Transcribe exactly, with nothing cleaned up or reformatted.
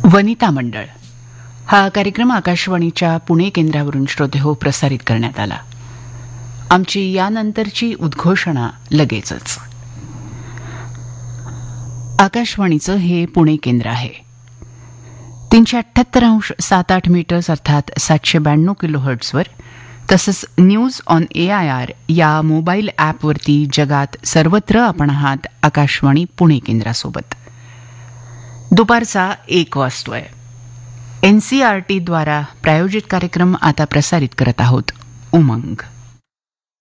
वनिता मंडळ हा कार्यक्रम आकाशवाणीच्या पुणे केंद्रावरून श्रोतेहो प्रसारित करण्यात आला. आमची यानंतरची उद्घोषणा लगेचच. आकाशवाणीचं हे पुणे केंद्र आहे. तीनशे अठ्ठ्याहत्तर अंश सात आठ मीटर्स अर्थात सातशे ब्याण्णव किलो हर्ट्सवर तसंच news on A I R या मोबाईल ॲपवरती जगात सर्वत्र आपण आहात आकाशवाणी पुणे केंद्रासोबत. दुपारचा एक वाजतोय. एन सी आर टी द्वारा प्रायोजित कार्यक्रम आता प्रसारित करत आहोत. उमंग.